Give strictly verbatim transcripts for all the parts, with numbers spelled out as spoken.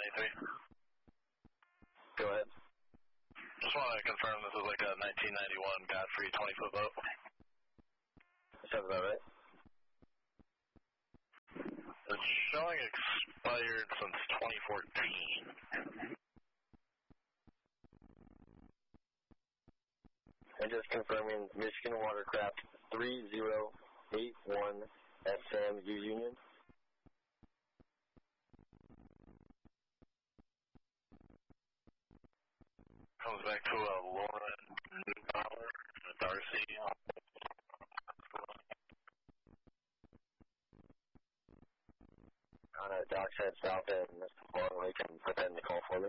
eighty-three. Go ahead. Just want to confirm this is like a nineteen ninety-one Godfrey twenty-foot boat. Sounds about right. It's showing expired since twenty fourteen. And just confirming Michigan Watercraft three zero eight one S M U Union. Comes back to a Lauren Newbauer, a Darcy. On a dockside south end, Long Lake, and put that in the call for me.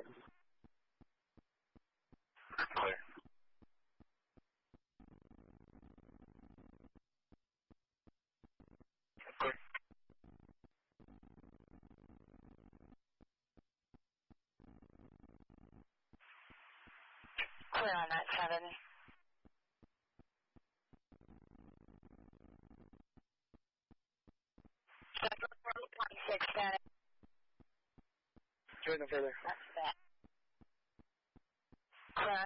Clear. Clear. Clear on that seven. twenty-six, got it. Join no further. That's that. Clear.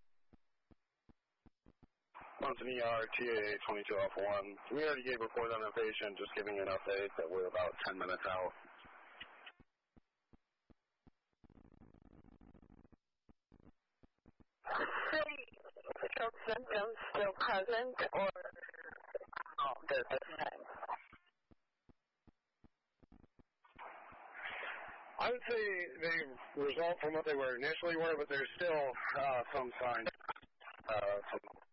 Mountain E R, T A A twenty-two Alpha one. We already gave report on our patient, just giving an update that we're about ten minutes out. Still symptoms still present, or oh, they're the same? I would say they result from what they were initially were, but there's still uh, some signs, uh, some